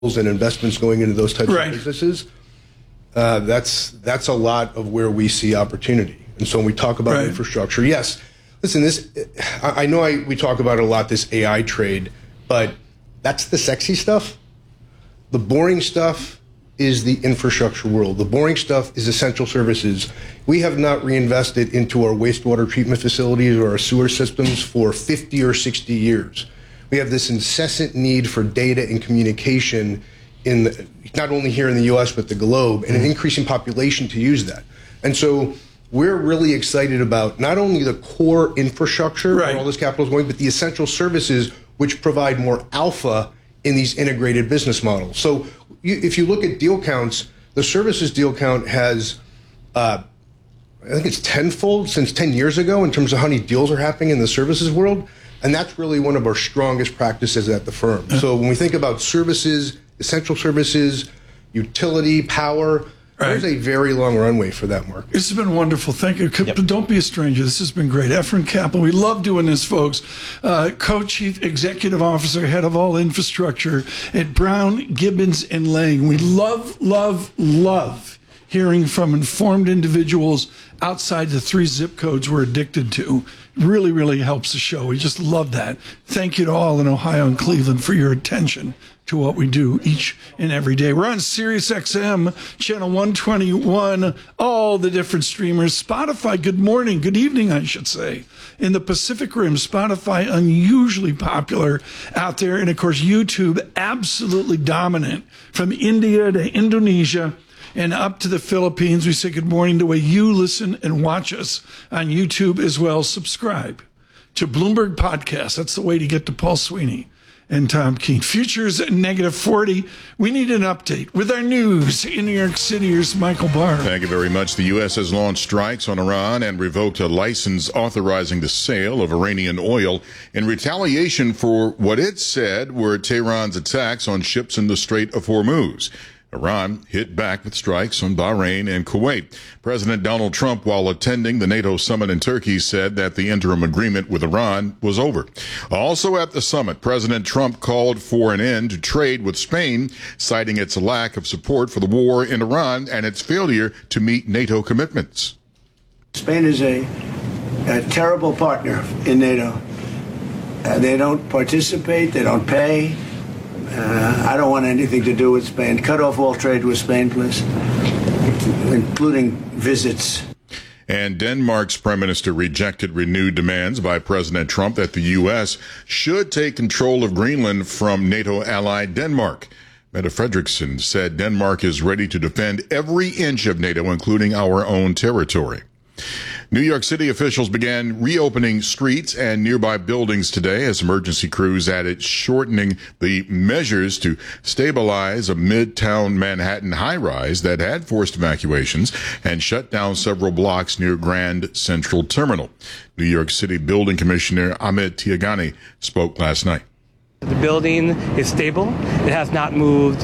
and investments going into those types of businesses, that's a lot of where we see opportunity. And so when we talk about infrastructure, yes, listen, I know we talk about it a lot, this AI trade, but that's the sexy stuff. The boring stuff is the infrastructure world. The boring stuff is essential services. We have not reinvested into our wastewater treatment facilities or our sewer systems for 50 or 60 years. We have this incessant need for data and communication not only here in the U.S., but the globe, and an increasing population to use that. And so we're really excited about not only the core infrastructure where all this capital is going, but the essential services which provide more alpha in these integrated business models. So if you look at deal counts, the services deal count has, I think it's tenfold since 10 years ago in terms of how many deals are happening in the services world. And that's really one of our strongest practices at the firm. So when we think about services, essential services, utility, power, there's a very long runway for that market. This has been wonderful. Thank you. Don't be a stranger. This has been great. Efren Capital, we love doing this, folks. Co-Chief Executive Officer, Head of All Infrastructure at Brown, Gibbons, and Lang. We love hearing from informed individuals outside the 3 zip codes we're addicted to. Really, really helps the show. We just love that. Thank you to all in Ohio and Cleveland for your attention to what we do each and every day. We're on Sirius XM, channel 121, all the different streamers. Spotify, good morning, good evening, I should say. In the Pacific Rim, Spotify, unusually popular out there. And, of course, YouTube, absolutely dominant. From India to Indonesia and up to the Philippines, we say good morning to the way you listen and watch us on YouTube as well. Subscribe to Bloomberg Podcast. That's the way to get to Paul Sweeney and Tom Keene. Futures at -40. We need an update with our news in New York City. Here's Michael Barr. Thank you very much. The U.S. has launched strikes on Iran and revoked a license authorizing the sale of Iranian oil in retaliation for what it said were Tehran's attacks on ships in the Strait of Hormuz. Iran hit back with strikes on Bahrain and Kuwait. President Donald Trump, while attending the NATO summit in Turkey, said that the interim agreement with Iran was over. Also at the summit, President Trump called for an end to trade with Spain, citing its lack of support for the war in Iran and its failure to meet NATO commitments. Spain is a terrible partner in NATO. They don't participate, they don't pay. I don't want anything to do with Spain. Cut off all trade with Spain, please, including visits. And Denmark's prime minister rejected renewed demands by President Trump that the U.S. should take control of Greenland from NATO ally Denmark. Mette Frederiksen said Denmark is ready to defend every inch of NATO, including our own territory. New York City officials began reopening streets and nearby buildings today as emergency crews added shortening the measures to stabilize a midtown Manhattan high-rise that had forced evacuations and shut down several blocks near Grand Central Terminal. New York City Building Commissioner Amit Tiagani spoke last night. The building is stable. It has not moved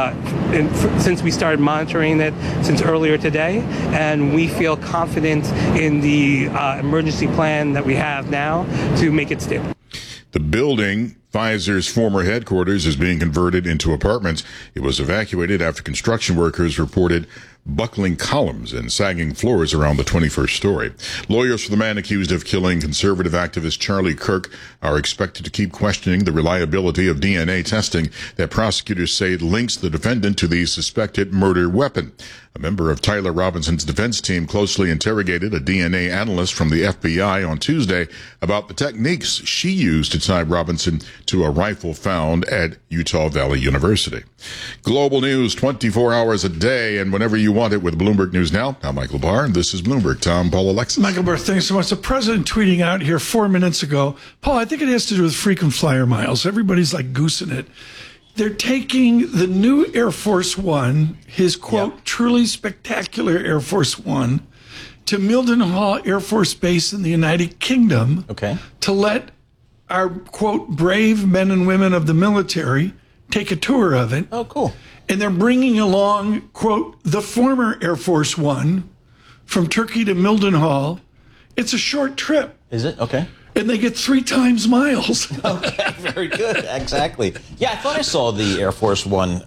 since we started monitoring it since earlier today, and we feel confident in the emergency plan that we have now to make it stable. The building, Pfizer's former headquarters, is being converted into apartments. It was evacuated after construction workers reported buckling columns and sagging floors around the 21st story. Lawyers for the man accused of killing conservative activist Charlie Kirk are expected to keep questioning the reliability of DNA testing that prosecutors say links the defendant to the suspected murder weapon. A member of Tyler Robinson's defense team closely interrogated a DNA analyst from the FBI on Tuesday about the techniques she used to tie Robinson to a rifle found at Utah Valley University. Global news 24 hours a day and whenever you want it with Bloomberg News Now. I'm Michael Barr, and this is Bloomberg. Tom, Paul, Alexis. Michael Barr, thanks so much. The president tweeting out here 4 minutes ago, Paul, I think it has to do with frequent flyer miles. Everybody's like goosing it. They're taking the new Air Force One, his, quote, truly spectacular Air Force One, to Mildenhall Air Force Base in the United Kingdom to let our, quote, brave men and women of the military take a tour of it. Oh, cool. And they're bringing along, quote, the former Air Force One from Turkey to Mildenhall. It's a short trip. Is it? Okay. and they get 3 times miles. Okay, very good. Exactly. Yeah, I thought I saw the Air Force One